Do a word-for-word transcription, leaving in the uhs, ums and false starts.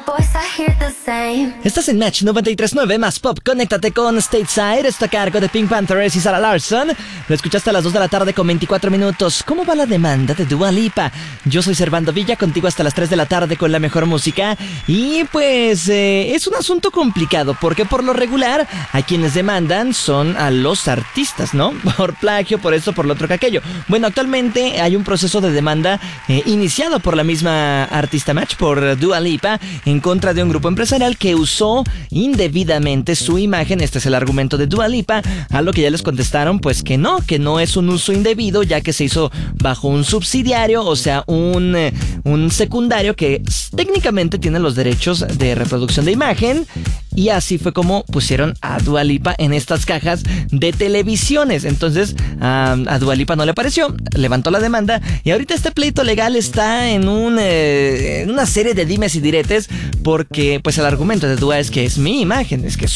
Estás en Match noventa y tres punto nueve más pop. Conéctate con Stateside. Esto a cargo de Pink Panthers y Sarah Larson. Lo escuchaste a las dos de la tarde con veinticuatro minutos. ¿Cómo va la demanda de Dua Lipa? Yo soy Servando Villa, contigo hasta las tres de la tarde con la mejor música. Y pues eh, es un asunto complicado, porque por lo regular a quienes demandan son a los artistas, ¿no? Por plagio, por esto, por lo otro que aquello. Bueno, actualmente hay un proceso de demanda eh, iniciado por la misma artista Match, por Dua Lipa, en contra de un grupo empresarial que usó indebidamente su imagen. Este es el argumento de Dua Lipa, a lo que ya les contestaron pues que no, que no es un uso indebido, ya que se hizo bajo un subsidiario, o sea, un, eh, un secundario que técnicamente tiene los derechos de reproducción de imagen. Y así fue como pusieron a Dua Lipa en estas cajas de televisiones. Entonces a, a Dua Lipa no le pareció, levantó la demanda y ahorita este pleito legal está en, un, eh, en una serie de dimes y diretes, porque pues el argumento de Dua es que es mi imagen, es que